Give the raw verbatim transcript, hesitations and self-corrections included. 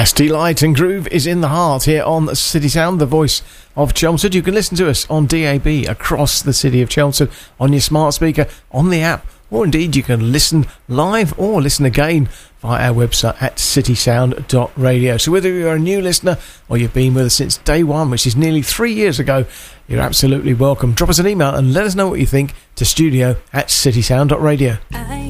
As Delight and Groove is in the heart here on City Sound, the voice of Chelmsford. You can listen to us on D A B across the city of Chelmsford, on your smart speaker, on the app, or indeed you can listen live or listen again via our website at city sound dot radio. So whether you're a new listener or you've been with us since day one, which is nearly three years ago, you're absolutely welcome. Drop us an email and let us know what you think to studio at city sound dot radio. I